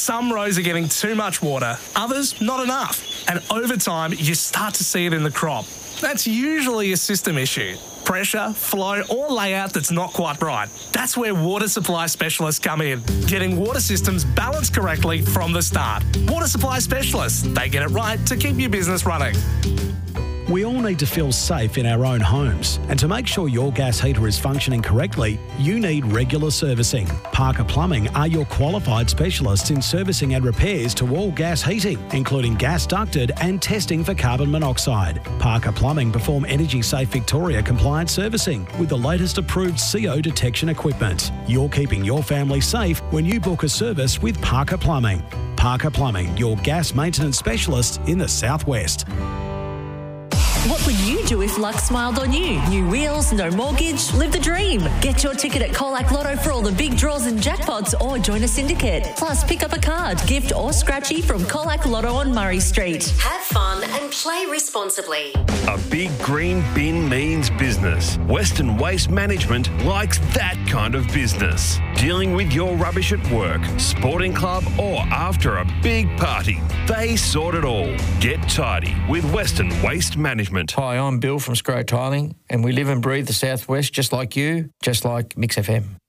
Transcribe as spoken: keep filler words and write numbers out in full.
Some rows are getting too much water, others not enough. And over time, you start to see it in the crop. That's usually a system issue. Pressure, flow or layout that's not quite right. That's where water supply specialists come in, getting water systems balanced correctly from the start. Water supply specialists, they get it right to keep your business running. We all need to feel safe in our own homes, and to make sure your gas heater is functioning correctly, you need regular servicing. Parker Plumbing are your qualified specialists in servicing and repairs to all gas heating, including gas ducted and testing for carbon monoxide. Parker Plumbing perform Energy Safe Victoria compliant servicing with the latest approved C O detection equipment. You're keeping your family safe when you book a service with Parker Plumbing. Parker Plumbing, your gas maintenance specialist in the Southwest. What would you do if luck smiled on you? New wheels, no mortgage, live the dream. Get your ticket at Colac Lotto for all the big draws and jackpots, or join a syndicate. Plus, pick up a card, gift or scratchy from Colac Lotto on Murray Street. Have fun and play responsibly. A big green bin means business. Western Waste Management likes that kind of business. Dealing with your rubbish at work, sporting club or after a big party. They sort it all. Get tidy with Western Waste Management. Hi, I'm Bill from Scrow Tiling, and we live and breathe the Southwest just like you, just like Mix F M.